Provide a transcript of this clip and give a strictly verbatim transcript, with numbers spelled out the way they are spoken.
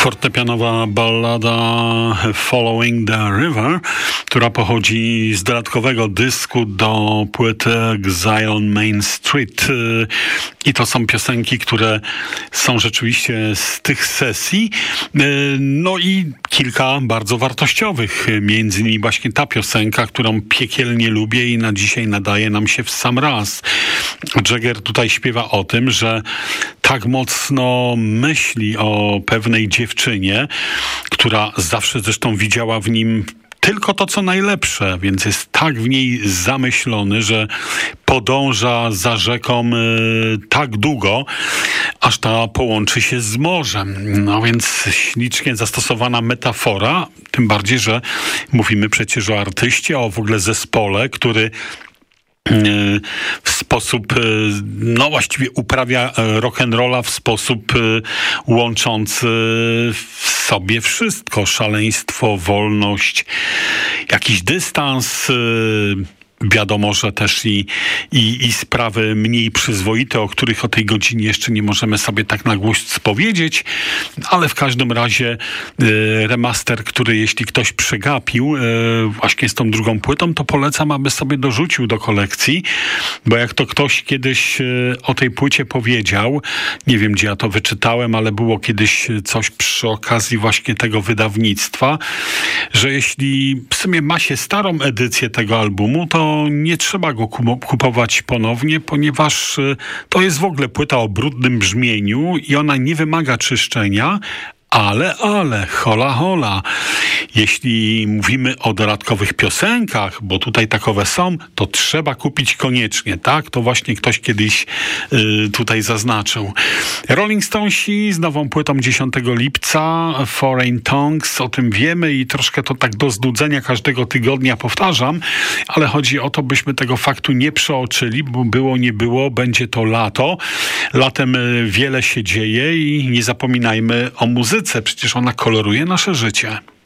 Fortepianowa ballada Following the River, która pochodzi z dodatkowego dysku do płyty Exile on Main Street. I to są piosenki, które są rzeczywiście z tych sesji. No i kilka bardzo wartościowych. Między innymi właśnie ta piosenka, którą piekielnie lubię i na dzisiaj nadaje nam się w sam raz. Jagger tutaj śpiewa o tym, że tak mocno myśli o pewnej dziewczynie, która zawsze zresztą widziała w nim tylko to, co najlepsze, więc jest tak w niej zamyślony, że podąża za rzeką y, tak długo, aż ta połączy się z morzem. No więc ślicznie zastosowana metafora, tym bardziej, że mówimy przecież o artyście, o w ogóle zespole, który w sposób, no właściwie uprawia rock'n'rolla w sposób łączący w sobie wszystko. Szaleństwo, wolność, jakiś dystans, wiadomo, że też i, i, i sprawy mniej przyzwoite, o których o tej godzinie jeszcze nie możemy sobie tak na głos powiedzieć, ale w każdym razie y, remaster, który jeśli ktoś przegapił y, właśnie z tą drugą płytą, to polecam, aby sobie dorzucił do kolekcji, bo jak to ktoś kiedyś y, o tej płycie powiedział, nie wiem gdzie ja to wyczytałem, ale było kiedyś coś przy okazji właśnie tego wydawnictwa, że jeśli w sumie ma się starą edycję tego albumu, to nie trzeba go kupować ponownie, ponieważ to jest w ogóle płyta o brudnym brzmieniu i ona nie wymaga czyszczenia, ale, ale, hola, hola. Jeśli mówimy o dodatkowych piosenkach, bo tutaj takowe są, to trzeba kupić koniecznie, tak? To właśnie ktoś kiedyś y, tutaj zaznaczył. Rolling Stonesi z nową płytą dziesiątego lipca, Foreign Tongues, o tym wiemy i troszkę to tak do znudzenia każdego tygodnia powtarzam, ale chodzi o to, byśmy tego faktu nie przeoczyli, bo było, nie było, będzie to lato. Latem y, wiele się dzieje i nie zapominajmy o muzyce. Przecież ona koloruje nasze życie.